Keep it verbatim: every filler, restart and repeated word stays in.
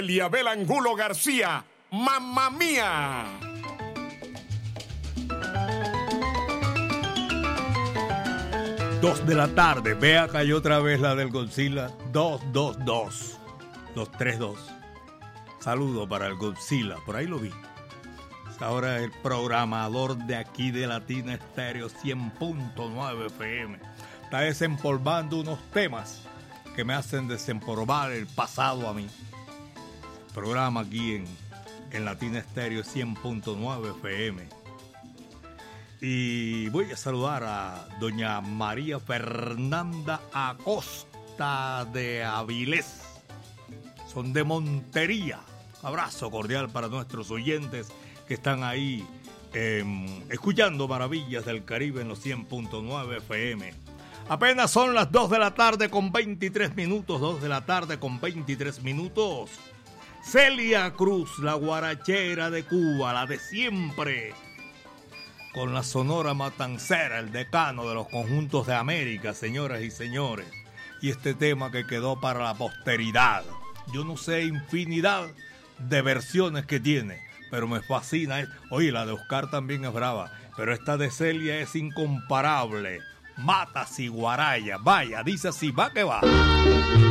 Celia Belangulo García, Mamma Mía. Dos de la tarde, vea cayó otra vez la del Godzilla. Dos, dos, dos. Dos, tres, dos. Saludo para el Godzilla, por ahí lo vi. Ahora el programador de aquí de Latina Estéreo cien punto nueve F M. Está desempolvando unos temas que me hacen desempolvar el pasado a mí. Programa aquí en, en Latina Estéreo cien punto nueve F M. Y voy a saludar a doña María Fernanda Acosta de Avilés. Son de Montería. Abrazo cordial para nuestros oyentes que están ahí eh, escuchando Maravillas del Caribe en los cien punto nueve F M. Apenas son las dos de la tarde con veintitrés minutos, dos de la tarde con veintitrés minutos. Celia Cruz, la guarachera de Cuba, la de siempre, con la Sonora Matancera, el decano de los conjuntos de América, señoras y señores. Y este tema que quedó para la posteridad. Yo no sé infinidad de versiones que tiene, pero me fascina. Oye, la de Oscar también es brava, pero esta de Celia es incomparable. Matas y Guaraya, vaya, dice así, va que va.